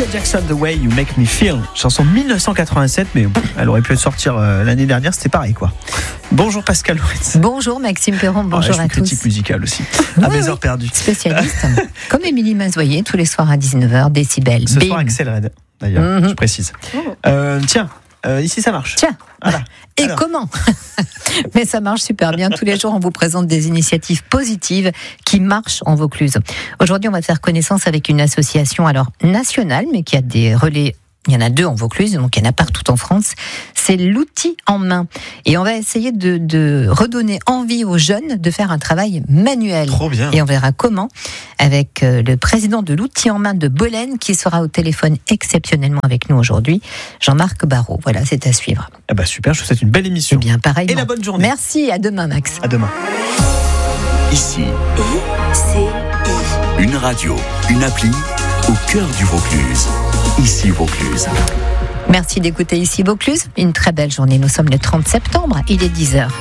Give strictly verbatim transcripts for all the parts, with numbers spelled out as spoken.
Michael Jackson, The Way You Make Me Feel, chanson mille neuf cent quatre-vingt-sept, mais bon, elle aurait pu sortir euh, l'année dernière, c'était pareil quoi. Bonjour Pascal Loretz. Bonjour Maxime Perron, bonjour ouais, je suis à tous. critique musicale aussi, oui, à mes oui, heures perdues. Spécialiste, comme Émilie Mazoyer, tous les soirs à dix-neuf heures, Décibel. Ce Bim. soir Axel Red, d'ailleurs, mm-hmm. je précise. Euh, tiens, euh, ici ça marche. Tiens, voilà. Et Alors. comment? Mais ça marche super bien. Tous les jours, on vous présente des initiatives positives qui marchent en Vaucluse. Aujourd'hui, on va faire connaissance avec une association alors nationale, mais qui a des relais. Il y en a deux en Vaucluse, donc il y en a partout en France. C'est l'outil en main. Et on va essayer de, de redonner envie aux jeunes de faire un travail manuel. Trop bien. Et on verra comment avec le président de l'outil en main de Bolène, qui sera au téléphone exceptionnellement avec nous aujourd'hui, Jean-Marc Barrault. Voilà, c'est à suivre. Ah bah super, je vous souhaite une belle émission. Eh bien, pareil. Et la bonne journée. Merci, à demain Max. À demain. Ici, I C I. Une radio, une appli au cœur du Vaucluse. Ici Vaucluse. Merci d'écouter Ici Vaucluse. Une très belle journée. Nous sommes le trente septembre. Il est dix heures.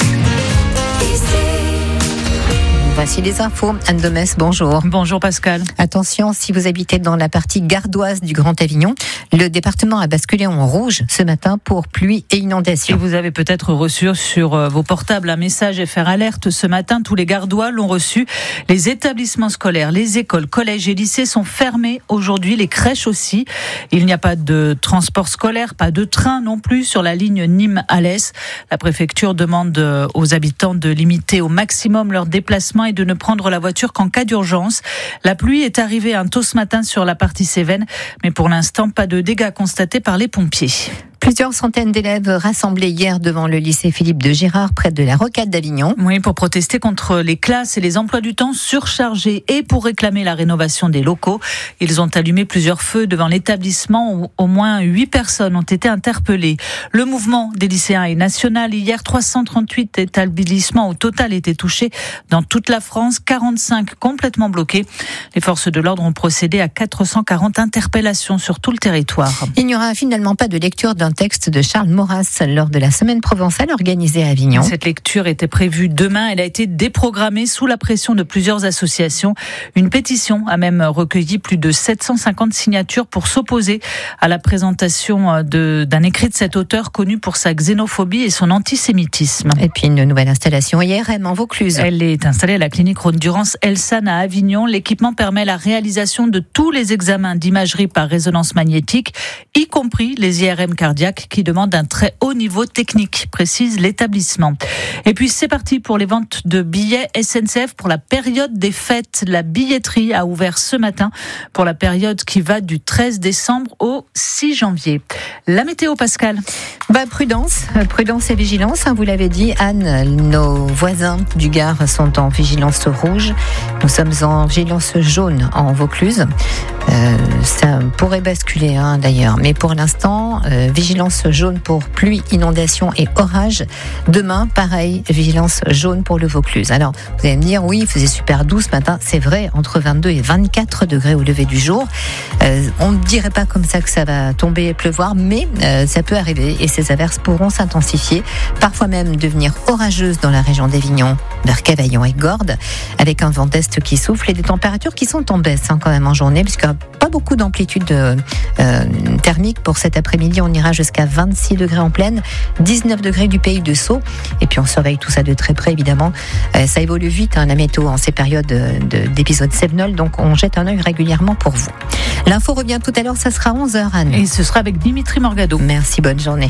Voici les infos. Anne de Metz, bonjour. Bonjour Pascal. Attention, si vous habitez dans la partie gardoise du Grand Avignon, le département a basculé en rouge ce matin pour pluie et inondation. Et vous avez peut-être reçu sur vos portables un message F R Alerte ce matin. Tous les gardois l'ont reçu. Les établissements scolaires, les écoles, collèges et lycées sont fermés aujourd'hui. Les crèches aussi. Il n'y a pas de transport scolaire, pas de train non plus sur la ligne Nîmes-Alès. La préfecture demande aux habitants de limiter au maximum leurs déplacements et de ne prendre la voiture qu'en cas d'urgence. La pluie est arrivée un tôt ce matin sur la partie Cévennes, mais pour l'instant, pas de dégâts constatés par les pompiers. Plusieurs centaines d'élèves rassemblés hier devant le lycée Philippe de Girard, près de la Rocade d'Avignon. Oui, pour protester contre les classes et les emplois du temps surchargés et pour réclamer la rénovation des locaux. Ils ont allumé plusieurs feux devant l'établissement où au moins huit personnes ont été interpellées. Le mouvement des lycéens est national. Hier, trois cent trente-huit établissements au total étaient touchés dans toute la France, quarante-cinq complètement bloqués. Les forces de l'ordre ont procédé à quatre cent quarante interpellations sur tout le territoire. Il n'y aura finalement pas de lecture d'un texte de Charles Maurras lors de la semaine provençale organisée à Avignon. Cette lecture était prévue demain. Elle a été déprogrammée sous la pression de plusieurs associations. Une pétition a même recueilli plus de sept cent cinquante signatures pour s'opposer à la présentation de, d'un écrit de cet auteur connu pour sa xénophobie et son antisémitisme. Et puis une nouvelle installation I R M en Vaucluse. Elle est installée à la clinique Rhône-Durance Elsan à Avignon. L'équipement permet la réalisation de tous les examens d'imagerie par résonance magnétique, y compris les I R M cardiaques qui demandent un très haut niveau technique, précise l'établissement. Et puis c'est parti pour les ventes de billets S N C F pour la période des fêtes. La billetterie a ouvert ce matin pour la période qui va du treize décembre au six janvier. La météo, Pascal. Bah, prudence, prudence et vigilance, hein, vous l'avez dit Anne, nos voisins du Gard sont en vigilance rouge, nous sommes en vigilance jaune en Vaucluse, euh, ça pourrait basculer hein, d'ailleurs, mais pour l'instant, euh, vigilance jaune pour pluie, inondation et orage. Demain, pareil, vigilance jaune pour le Vaucluse. Alors, vous allez me dire, oui, il faisait super doux ce matin, c'est vrai, entre vingt-deux et vingt-quatre degrés au lever du jour, euh, on ne dirait pas comme ça que ça va tomber et pleuvoir, mais euh, ça peut arriver et ces averses pourront s'intensifier, parfois même devenir orageuses dans la région d'Avignon, vers Cavaillon et Gordes, avec un vent d'est qui souffle et des températures qui sont en baisse hein, quand même en journée, puisqu'il n'y a pas beaucoup d'amplitude euh, thermique pour cet après-midi. On ira jusqu'à vingt-six degrés en plaine, dix-neuf degrés du pays de Sceaux, et puis on surveille tout ça de très près évidemment. Euh, ça évolue vite hein, la météo en ces périodes de, d'épisodes Sévenol, donc on jette un œil régulièrement pour vous. L'info revient tout à l'heure, ça sera onze heures Anne. Et ce sera avec Dimitri Morgado. Merci, bonne journée.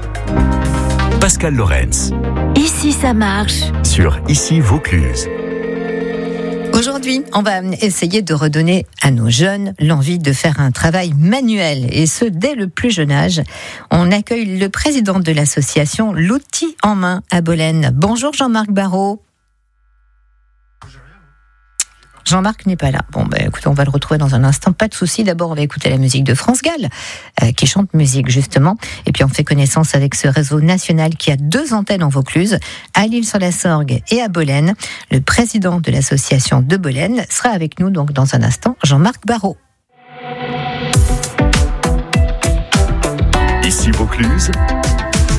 Pascal Loretz. Ici ça marche. Sur Ici Vaucluse. Aujourd'hui, on va essayer de redonner à nos jeunes l'envie de faire un travail manuel, et ce, dès le plus jeune âge. On accueille le président de l'association L'outil en main à Bolène. Bonjour Jean-Marc Barrault. Jean-Marc n'est pas là. Bon, ben, écoutez, on va le retrouver dans un instant. Pas de souci. D'abord, on va écouter la musique de France Gall, euh, qui chante musique, justement. Et puis, on fait connaissance avec ce réseau national qui a deux antennes en Vaucluse, à l'Île-sur-la-Sorgue et à Bolène. Le président de l'association de Bolène sera avec nous, donc, dans un instant, Jean-Marc Barrault. Ici Vaucluse,